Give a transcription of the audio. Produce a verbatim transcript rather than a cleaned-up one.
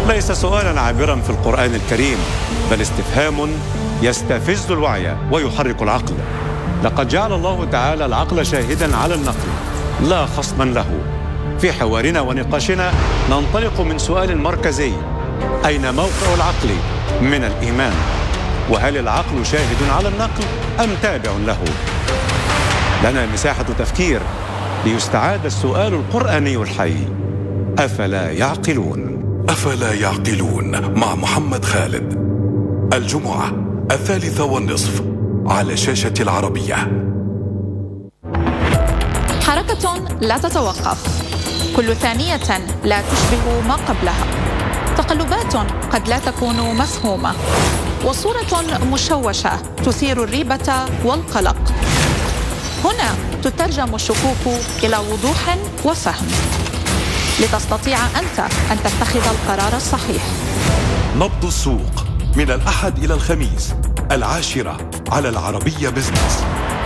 ليس سؤالا عابرا في القرآن الكريم، بل استفهام يستفز الوعي ويحرك العقل. لقد جعل الله تعالى العقل شاهدا على النقل لا خصما له. في حوارنا ونقاشنا ننطلق من سؤال مركزي: أين موقع العقل من الإيمان؟ وهل العقل شاهد على النقل أم تابع له؟ لنا مساحة تفكير ليستعاد السؤال القرآني الحي: أفلا يعقلون؟ أفلا يعقلون مع محمد خالد، الجمعة الثالثة والنصف على شاشة العربية. حركة لا تتوقف، كل ثانية لا تشبه ما قبلها، تقلبات قد لا تكون مفهومة، وصورة مشوشة تثير الريبة والقلق. هنا تترجم الشكوك إلى وضوح وفهم لتستطيع أنت أن تتخذ القرار الصحيح. نبض السوق من الأحد إلى الخميس العاشرة على العربية بزنس.